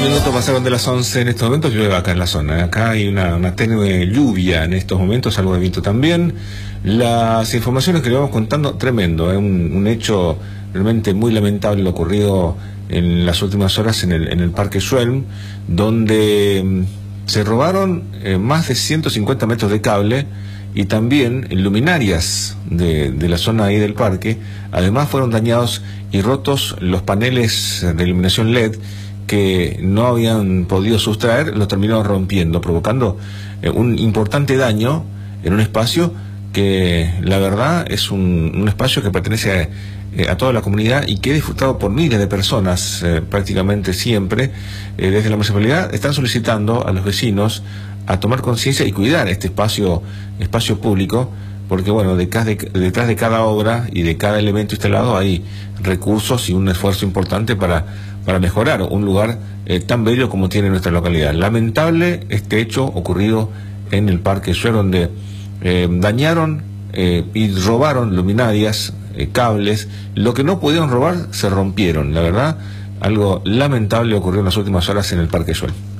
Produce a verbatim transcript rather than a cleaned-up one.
Minutos pasaron de las once. En estos momentos llueve acá en la zona. Acá hay una, una tenue lluvia en estos momentos, algo de viento también. Las informaciones que le vamos contando, tremendo, es ¿eh? un, un hecho realmente muy lamentable lo ocurrido en las últimas horas en el, en el Parque Schwelm, donde mm, se robaron eh, más de ciento cincuenta metros de cable y también luminarias de, de la zona ahí del parque. Además fueron dañados y rotos los paneles de iluminación L E D que no habían podido sustraer, los terminaron rompiendo, provocando eh, un importante daño en un espacio que la verdad es un, un espacio que pertenece a, eh, a toda la comunidad y que es disfrutado por miles de personas eh, prácticamente siempre. Eh, desde la municipalidad están solicitando a los vecinos a tomar conciencia y cuidar este espacio, espacio público, porque bueno, detrás de, detrás de cada obra y de cada elemento instalado hay recursos y un esfuerzo importante para, para mejorar un lugar eh, tan bello como tiene nuestra localidad. Lamentable este hecho ocurrido en el Parque Schwelm, donde eh, dañaron eh, y robaron luminarias, eh, cables. Lo que no pudieron robar se rompieron. La verdad, algo lamentable ocurrió en las últimas horas en el Parque Schwelm.